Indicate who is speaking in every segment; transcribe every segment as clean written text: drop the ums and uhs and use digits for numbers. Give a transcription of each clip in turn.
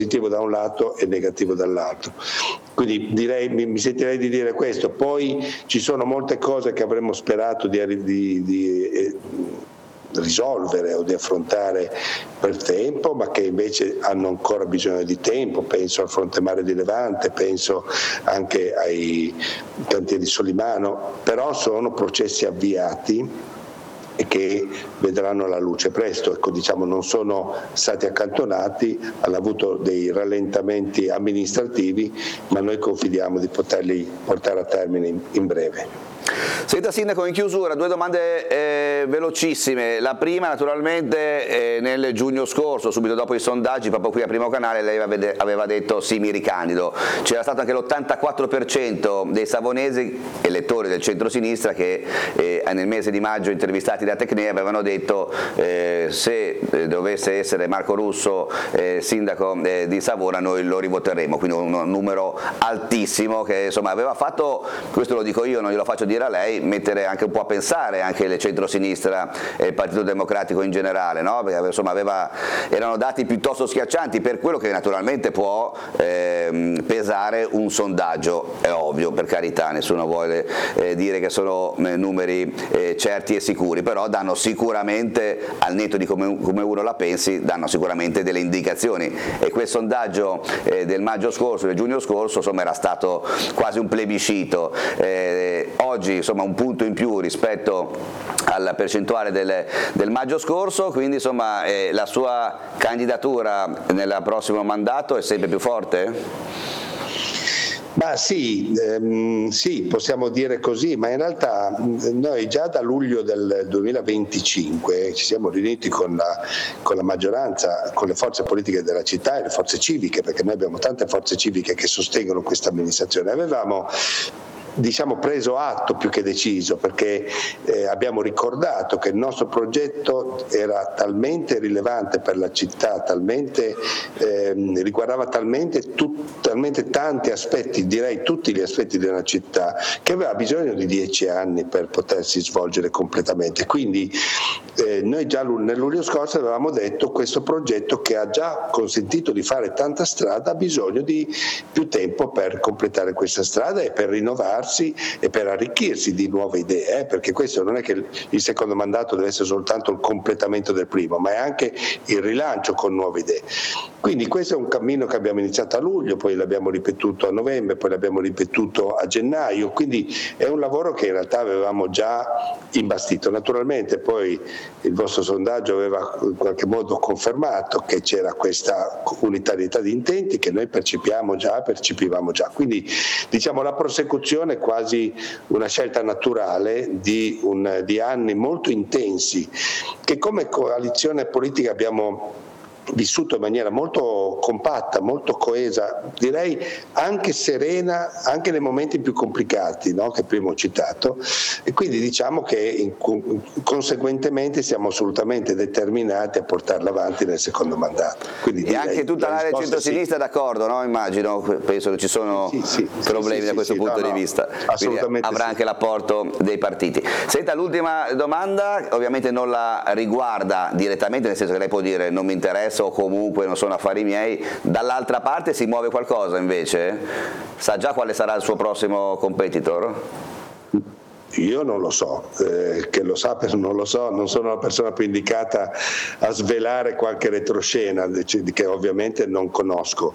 Speaker 1: positivo da un lato e negativo dall'altro. Quindi mi sentirei di dire questo. Poi ci sono molte cose che avremmo sperato di risolvere o di affrontare per tempo, ma che invece hanno ancora bisogno di tempo. Penso al fronte mare di Levante, penso anche ai cantieri Solimano, però sono processi avviati e che vedranno la luce presto. Ecco, diciamo, non sono stati accantonati, hanno avuto dei rallentamenti amministrativi, ma noi confidiamo di poterli portare a termine in breve.
Speaker 2: Senta Sindaco, in chiusura due domande velocissime. La prima naturalmente nel giugno scorso, subito dopo i sondaggi, proprio qui a Primo Canale, lei aveva detto sì, mi ricandido. C'era stato anche l'84% dei savonesi, elettori del centro-sinistra, che nel mese di maggio intervistati da Tecnea avevano detto se dovesse essere Marco Russo sindaco di Savona noi lo rivoteremo, quindi un numero altissimo che insomma aveva fatto, questo lo dico io, non glielo faccio dire a lei, mettere anche un po' a pensare anche il centro-sinistra e il Partito Democratico in generale, no? Perché insomma erano dati piuttosto schiaccianti, per quello che naturalmente può pesare un sondaggio, è ovvio, per carità, nessuno vuole dire che sono numeri certi e sicuri, però danno sicuramente, al netto di come uno la pensi, danno sicuramente delle indicazioni, e quel sondaggio del maggio scorso, del giugno scorso, insomma era stato quasi un plebiscito. Oggi insomma un punto in più rispetto alla percentuale del maggio scorso, quindi insomma la sua candidatura nel prossimo mandato è sempre più forte?
Speaker 1: Ma sì, possiamo dire così, ma in realtà noi già da luglio del 2025 ci siamo riuniti con la maggioranza, con le forze politiche della città e le forze civiche, perché noi abbiamo tante forze civiche che sostengono questa amministrazione. Avevamo preso atto più che deciso, perché abbiamo ricordato che il nostro progetto era talmente rilevante per la città, riguardava talmente tanti aspetti, direi tutti gli aspetti della città, che aveva bisogno di 10 anni per potersi svolgere completamente. Quindi noi già nel luglio scorso avevamo detto che questo progetto, che ha già consentito di fare tanta strada, ha bisogno di più tempo per completare questa strada e per rinnovarsi e per arricchirsi di nuove idee, perché questo non è che il secondo mandato deve essere soltanto il completamento del primo, ma è anche il rilancio con nuove idee. Quindi questo è un cammino che abbiamo iniziato a luglio, poi l'abbiamo ripetuto a novembre, poi l'abbiamo ripetuto a gennaio, quindi è un lavoro che in realtà avevamo già imbastito. Naturalmente poi il vostro sondaggio aveva in qualche modo confermato che c'era questa unitarietà di intenti che noi percepivamo già, quindi diciamo la prosecuzione è quasi una scelta naturale di anni molto intensi che come coalizione politica abbiamo vissuto in maniera molto compatta, molto coesa, direi anche serena, anche nei momenti più complicati, no? Che prima ho citato, e quindi diciamo che conseguentemente siamo assolutamente determinati a portarla avanti nel secondo mandato. Quindi
Speaker 2: e anche tutta l'area centro-sinistra sì. D'accordo, no? Immagino, penso che ci sono problemi da questo punto di vista, assolutamente avrà anche l'apporto dei partiti. Senta, l'ultima domanda ovviamente non la riguarda direttamente, nel senso che lei può dire non mi interessa o comunque non sono affari miei, dall'altra parte si muove qualcosa invece? Sa già quale sarà il suo prossimo competitor?
Speaker 1: Io non lo so, che lo sappia non lo so, non sono la persona più indicata a svelare qualche retroscena che ovviamente non conosco,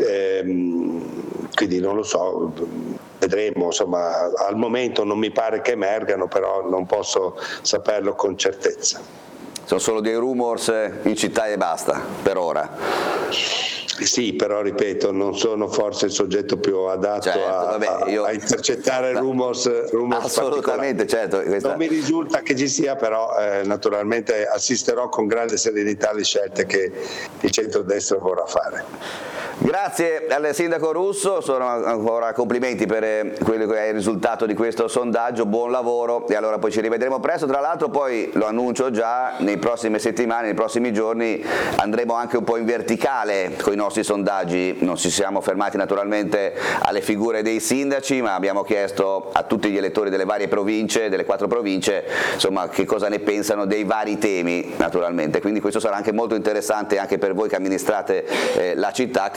Speaker 1: quindi non lo so, vedremo, insomma al momento non mi pare che emergano, però non posso saperlo con certezza.
Speaker 2: Sono solo dei rumors in città e basta, per ora.
Speaker 1: Sì, però ripeto, non sono forse il soggetto più adatto a intercettare rumors
Speaker 2: assolutamente, certo.
Speaker 1: Non mi risulta che ci sia, però naturalmente assisterò con grande serenità alle scelte che il centrodestra vorrà fare.
Speaker 2: Grazie al sindaco Russo, sono ancora complimenti per quello che è il risultato di questo sondaggio, buon lavoro e allora poi ci rivedremo presto. Tra l'altro poi lo annuncio già, nei prossime settimane, nei prossimi giorni andremo anche un po' in verticale con i nostri sondaggi, non ci siamo fermati naturalmente alle figure dei sindaci, ma abbiamo chiesto a tutti gli elettori delle varie province, delle 4 province, insomma che cosa ne pensano dei vari temi naturalmente, quindi questo sarà anche molto interessante anche per voi che amministrate la città,